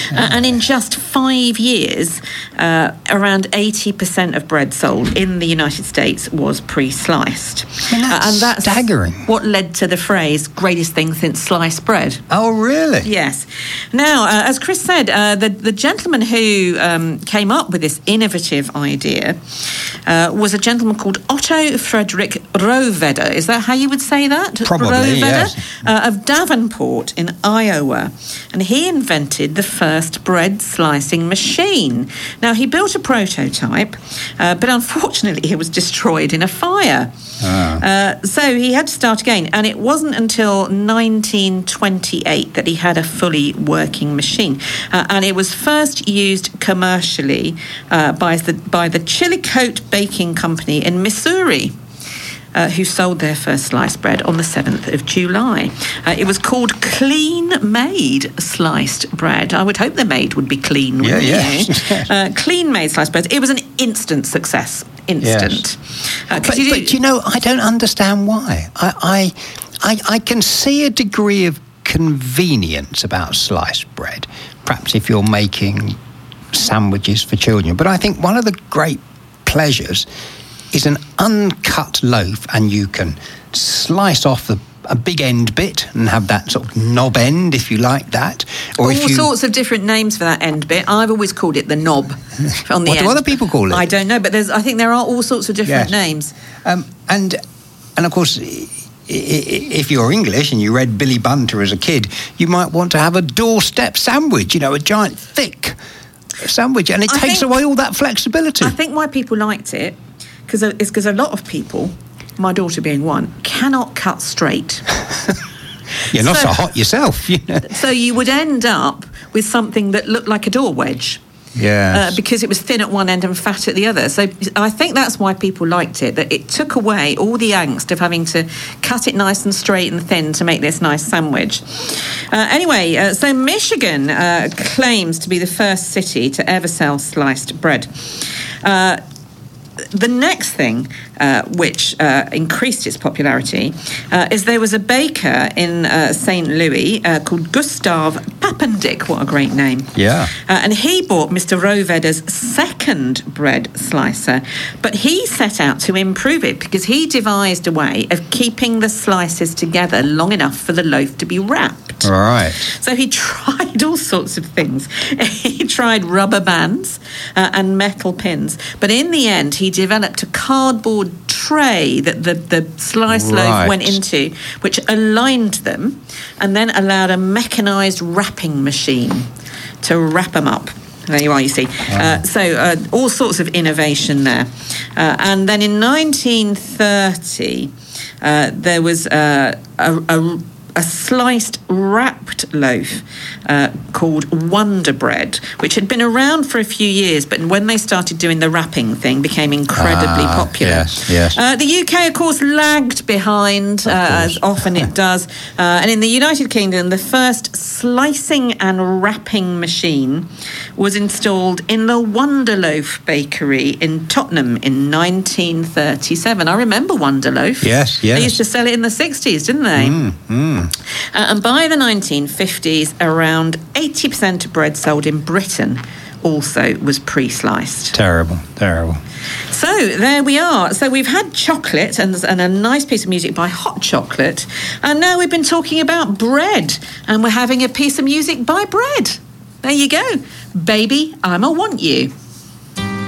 And in just 5 years, around 80% of bread sold in the United States was pre-sliced. And that's staggering. What led to the phrase, greatest thing since sliced bread. Oh, really? Yes. Now, as Chris said, the gentleman who came up with this innovative idea was a gentleman called Otto Frederick Rohwedder. Is that how you would say that? Probably, Rohwedder, yes. Of Davenport in Iowa. And he invented the first bread slicing machine. Now, he built a prototype, but unfortunately it was destroyed in a fire. So he had to start again. And it wasn't until 1928 that he had a fully working machine. And it was first used commercially by the Chillicothe Baking Company in Missouri, who sold their first sliced bread on the 7th of July. It was called clean-made sliced bread. I would hope the made would be clean, wouldn't you? Clean-made sliced bread. It was an instant success. Instant. Yes. But you know, I don't understand why. I can see a degree of convenience about sliced bread, perhaps if you're making sandwiches for children. But I think one of the great pleasures is an uncut loaf, and you can slice off a big end bit and have that sort of knob end, if you like that. Or all sorts of different names for that end bit. I've always called it the knob on the end. What do other people call it? I don't know, but I think there are all sorts of different names. And of course, if you're English and you read Billy Bunter as a kid, you might want to have a doorstep sandwich, a giant thick sandwich, and it takes away all that flexibility. I think why people liked it because a lot of people, my daughter being one, cannot cut straight. You're not so hot yourself. So you would end up with something that looked like a door wedge. Yeah. Because it was thin at one end and fat at the other. So I think that's why people liked it, that it took away all the angst of having to cut it nice and straight and thin to make this nice sandwich. Anyway, so Michigan claims to be the first city to ever sell sliced bread. The next thing which increased its popularity is there was a baker in St. Louis called Gustav Papendick. What a great name. Yeah. And he bought Mr. Rohwedder's second bread slicer, but he set out to improve it because he devised a way of keeping the slices together long enough for the loaf to be wrapped. Right. So he tried all sorts of things. He tried rubber bands and metal pins, but in the end he developed a cardboard tray that the sliced loaf went into, which aligned them and then allowed a mechanised wrapping machine to wrap them up. There you are, you see. So all sorts of innovation there. And then in 1930, there was a sliced wrapped loaf called Wonder Bread, which had been around for a few years, but when they started doing the wrapping thing, became incredibly popular. Yes. The UK, of course, lagged behind, as often it does. And in the United Kingdom, the first slicing and wrapping machine was installed in the Wonderloaf bakery in Tottenham in 1937. I remember Wonderloaf. Yes. They used to sell it in the 60s, didn't they? And by the 1950s, around 80% of bread sold in Britain also was pre-sliced. Terrible. So there we are. So we've had chocolate and a nice piece of music by Hot Chocolate, and now we've been talking about bread, and we're having a piece of music by Bread. There you go. Baby, I'ma Want You.